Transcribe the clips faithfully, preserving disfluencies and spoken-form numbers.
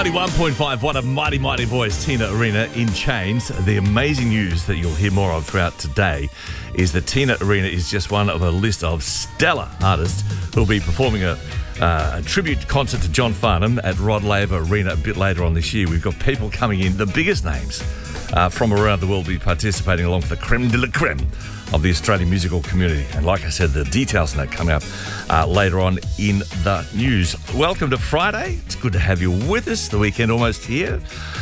ninety-one point five, what a mighty, mighty voice. Tina Arena in chains. The amazing news that you'll hear more of throughout today is that Tina Arena is just one of a list of stellar artists who'll be performing a, uh, a tribute concert to John Farnham at Rod Laver Arena a bit later on this year. We've got people coming in, the biggest names uh, from around the world will be participating along with the creme de la creme of the Australian musical community. And like I said, the details on that coming up uh, later on in the news. Welcome to Friday. It's good to have you with us. The weekend almost here.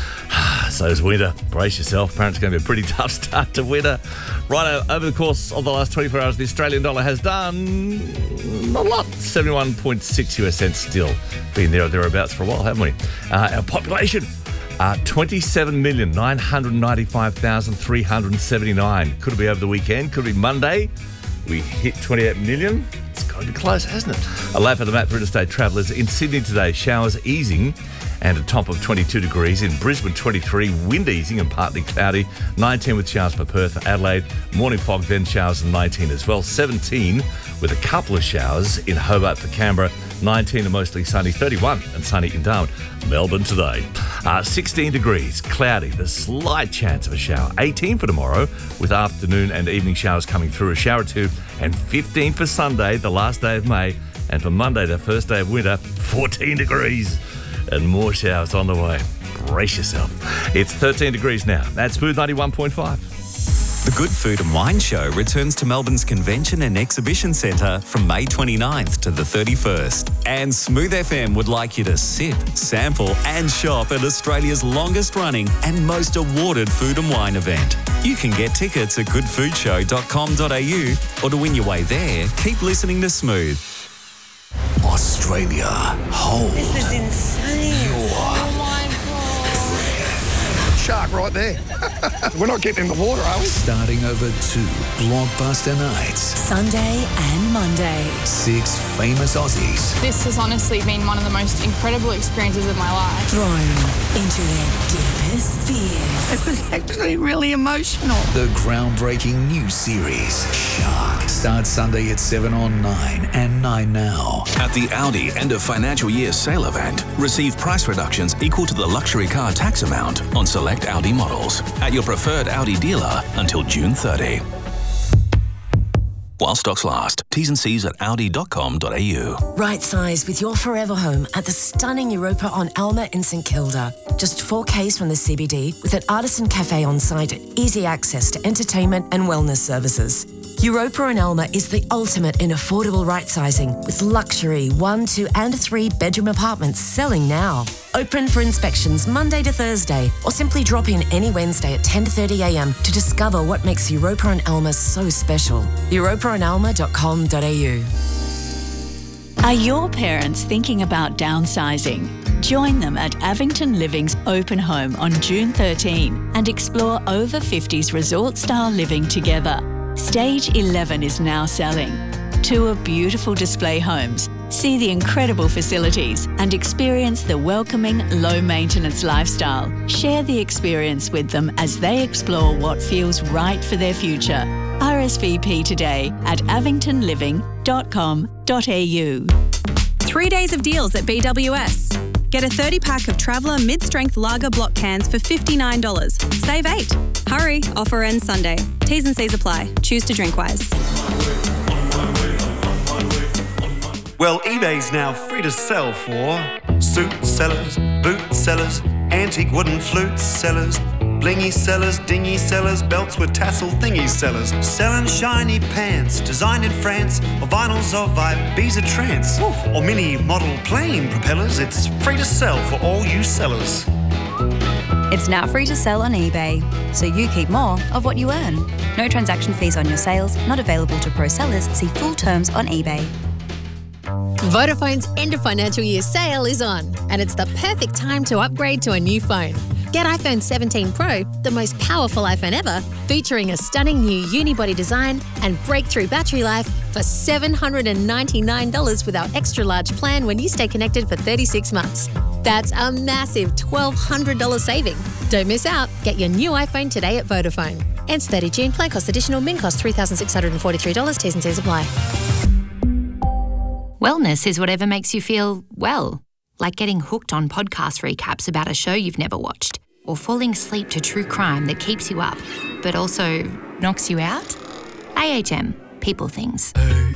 So is winter. Brace yourself. Apparently it's going to be a pretty tough start to winter. Right over the course of the last twenty-four hours, the Australian dollar has done a lot. seventy-one point six US cents still. Been there or thereabouts for a while, haven't we? Uh, our population, Uh, twenty-seven million nine hundred ninety-five thousand three hundred seventy-nine. Could it be over the weekend? Could it be Monday? We hit twenty-eight million. It's got to be close, hasn't it? A lap of the map for interstate travellers. In Sydney today, showers easing and a top of twenty-two degrees. In Brisbane, twenty-three, wind easing and partly cloudy. nineteen with showers for Perth. Adelaide, morning fog, then showers, and nineteen as well. seventeen with a couple of showers in Hobart for Canberra. nineteen and mostly sunny. thirty-one and sunny in Darwin. Melbourne today. Uh, sixteen degrees, cloudy. There's slight chance of a shower. eighteen for tomorrow with afternoon and evening showers coming through. A shower or two. And fifteen for Sunday, the last day of May. And for Monday, the first day of winter, fourteen degrees. And more showers on the way. Brace yourself. It's thirteen degrees now. That's Smooth ninety-one point five. The Good Food and Wine Show returns to Melbourne's Convention and Exhibition Centre from May twenty-ninth to the thirty-first. And Smooth F M would like you to sip, sample and shop at Australia's longest running and most awarded food and wine event. You can get tickets at good food show dot com dot a u, or to win your way there, keep listening to Smooth. Australia, hold. This is insane. Your oh my God. Shark right there. We're not getting in the water, are we? Starting over two blockbuster nights. Sunday and Monday. Six famous Aussies. This has honestly been one of the most incredible experiences of my life. Thrown into their deepest fears. It was actually really emotional. The groundbreaking new series, Shark, starts Sunday at seven on nine and nine now. At the Audi end of financial year sale event, receive price reductions equal to the luxury car tax amount on select Audi models at your preferred Audi dealer until June thirtieth. While stocks last. T's and C's at audi dot com dot a u. Right size with your forever home at the stunning Europa on Alma in St Kilda. Just four K's from the C B D with an artisan cafe on site and easy access to entertainment and wellness services. Europa and Alma is the ultimate in affordable right-sizing with luxury one, two and three bedroom apartments selling now. Open for inspections Monday to Thursday or simply drop in any Wednesday at ten thirty a m to discover what makes Europa and Alma so special. europa and alma dot com dot a u. Are your parents thinking about downsizing? Join them at Avington Living's open home on June thirteenth and explore over fifties resort-style living together. Stage eleven is now selling. Tour beautiful display homes, see the incredible facilities and experience the welcoming, low-maintenance lifestyle. Share the experience with them as they explore what feels right for their future. R S V P today at avington living dot com dot a u. Three days of deals at B W S. Get a thirty pack of Traveller mid-strength lager block cans for fifty-nine dollars. Save eight. Hurry, offer ends Sunday. T's and C's apply. Choose to drink wise. Well, eBay's now free to sell for suit sellers, boot sellers, antique wooden flute sellers, blingy sellers, dingy sellers, belts with tassel thingy sellers, selling shiny pants designed in France, or vinyls of Ibiza trance, or mini model plane propellers. It's free to sell for all you sellers. It's now free to sell on eBay, so you keep more of what you earn. No transaction fees on your sales, not available to pro sellers. See full terms on eBay. Vodafone's end of financial year sale is on, and it's the perfect time to upgrade to a new phone. Get iPhone seventeen Pro, the most powerful iPhone ever, featuring a stunning new unibody design and breakthrough battery life for seven hundred ninety-nine dollars with our extra large plan when you stay connected for thirty-six months. That's a massive twelve hundred dollars saving. Don't miss out. Get your new iPhone today at Vodafone. Ends thirtieth of June. Plan cost additional. Min cost three thousand six hundred forty-three dollars. T's and C's apply. Wellness is whatever makes you feel well. like getting hooked on podcast recaps about a show you've never watched, or falling asleep to true crime that keeps you up, but also knocks you out? A H M, People Things.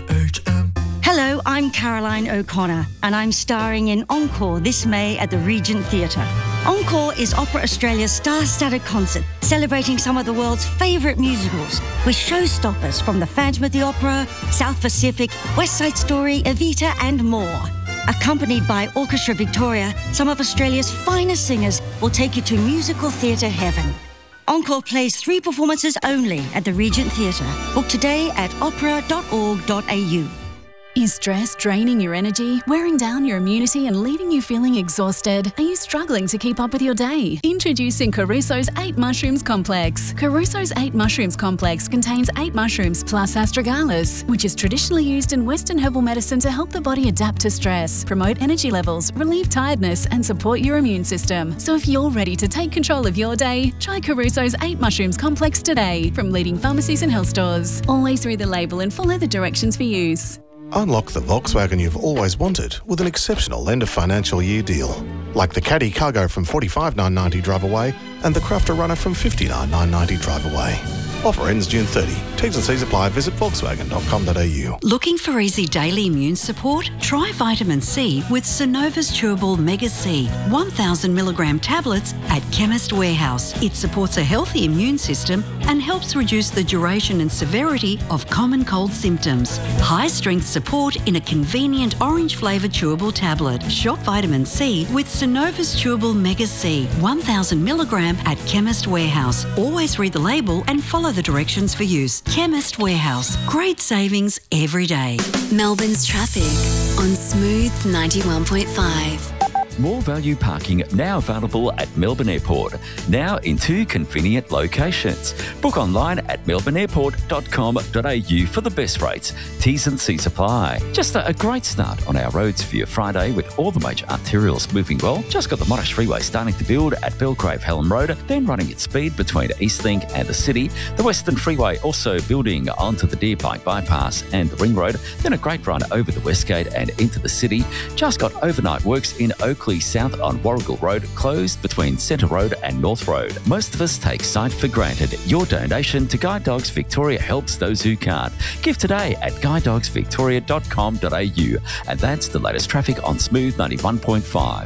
Hello, I'm Caroline O'Connor, and I'm starring in Encore this May at the Regent Theatre. Encore is Opera Australia's star-studded concert celebrating some of the world's favourite musicals with showstoppers from The Phantom of the Opera, South Pacific, West Side Story, Evita and more. Accompanied by Orchestra Victoria, some of Australia's finest singers will take you to musical theatre heaven. Encore plays three performances only at the Regent Theatre. Book today at opera dot org dot a u. Is stress draining your energy, wearing down your immunity and leaving you feeling exhausted? Are you struggling to keep up with your day? Introducing Caruso's eight Mushrooms Complex. Caruso's eight Mushrooms Complex contains eight mushrooms plus astragalus, which is traditionally used in Western herbal medicine to help the body adapt to stress, promote energy levels, relieve tiredness and support your immune system. So if you're ready to take control of your day, try Caruso's eight Mushrooms Complex today from leading pharmacies and health stores. Always read the label and follow the directions for use. Unlock the Volkswagen you've always wanted with an exceptional end of financial year deal. Like the Caddy Cargo from forty-five thousand nine hundred ninety drive away and the Crafter Runner from fifty-nine thousand nine hundred ninety drive away. Offer ends June thirtieth. T's and C's apply. Visit volkswagen dot com dot a u. Looking for easy daily immune support? Try vitamin C with Synova's Chewable Mega C, one thousand milligram tablets at Chemist Warehouse. It supports a healthy immune system and helps reduce the duration and severity of common cold symptoms. High strength support in a convenient orange flavoured chewable tablet. Shop vitamin C with Synova's Chewable Mega C, one thousand milligram at Chemist Warehouse. Always read the label and follow the directions for use. Chemist Warehouse. Great savings every day. Melbourne's traffic on Smooth ninety-one point five. More value parking now available at Melbourne Airport, now in two convenient locations. Book online at melbourne airport dot com dot a u for the best rates. T's and C's apply. Just a, a great start on our roads for your Friday with all the major arterials moving well. Just got the Monash Freeway starting to build at Belgrave Hallam Road, then running its speed between Eastlink and the city. The Western Freeway also building onto the Deer Park Bypass and the Ring Road, then a great run over the Westgate and into the city. Just got overnight works in Oakland South on Warrigal Road, closed between Centre Road and North Road. Most of us take sight for granted. Your donation to Guide Dogs Victoria helps those who can't. Give today at guide dogs victoria dot com dot a u. And that's the latest traffic on Smooth ninety-one point five.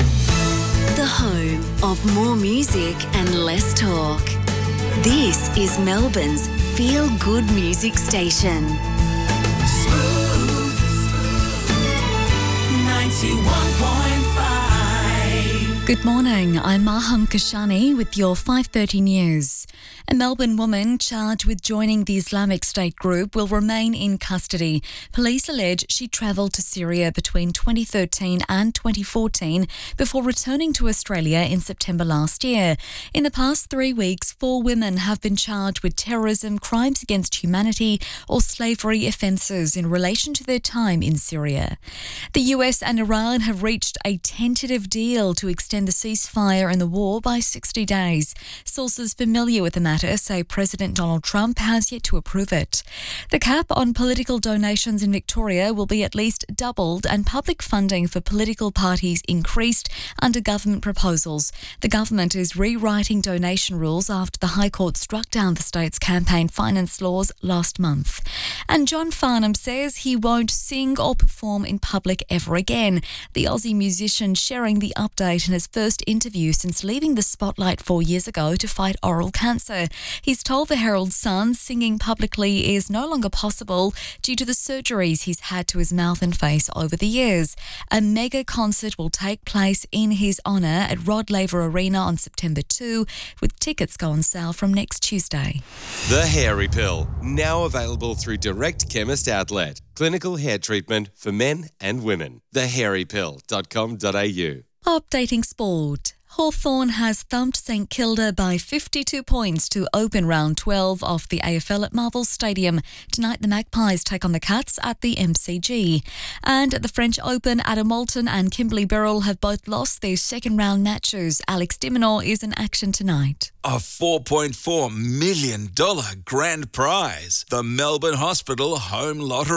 The home of more music and less talk. This is Melbourne's feel-good music station. Smooth ninety-one point five. Good morning, I'm Maham Kashani with your five thirty news. A Melbourne woman charged with joining the Islamic State group will remain in custody. Police allege she travelled to Syria between twenty thirteen and twenty fourteen before returning to Australia in September last year. In the past three weeks, four women have been charged with terrorism, crimes against humanity or slavery offences in relation to their time in Syria. The U S and Iran have reached a tentative deal to extend the ceasefire in the war by sixty days. Sources familiar with the matter say President Donald Trump has yet to approve it. The cap on political donations in Victoria will be at least doubled and public funding for political parties increased under government proposals. The government is rewriting donation rules after the High Court struck down the state's campaign finance laws last month. And John Farnham says he won't sing or perform in public ever again. The Aussie musician sharing the update in his first interview since leaving the spotlight four years ago to fight oral cancer. He's told the Herald Sun singing publicly is no longer possible due to the surgeries he's had to his mouth and face over the years. A mega concert will take place in his honour at Rod Laver Arena on September second, with tickets go on sale from next Tuesday. The Hairy Pill, now available through Direct Chemist Outlet. Clinical hair treatment for men and women. the hairy pill dot com dot a u. Updating sport. Hawthorn has thumped St Kilda by fifty-two points to open round twelve of the A F L at Marvel Stadium. Tonight the Magpies take on the Cats at the M C G. And at the French Open, Adam Moulton and Kimberly Birrell have both lost their second round matches. Alex de Minaur is in action tonight. A four point four million dollars grand prize. The Melbourne Hospital Home Lottery.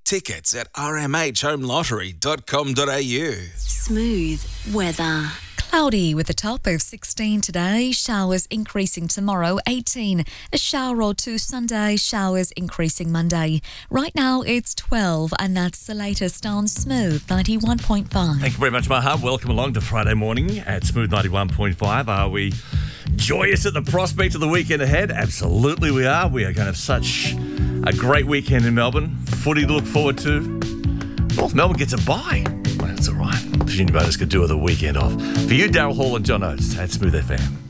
Tickets at r m h home lottery dot com dot a u. Smooth weather. Cloudy with a top of sixteen today, showers increasing tomorrow, eighteen. A shower or two Sunday, showers increasing Monday. Right now it's twelve, and that's the latest on Smooth ninety-one point five. Thank you very much, Maha. Welcome along to Friday morning at Smooth ninety-one point five. Are we joyous at the prospect of the weekend ahead? Absolutely we are. We are going to have such a great weekend in Melbourne. Footy to look forward to. North Melbourne gets a bye. Well, that's all right. Virginia Bonus could do with a weekend off. For you, Daryl Hall and John Oates at Smooth F M.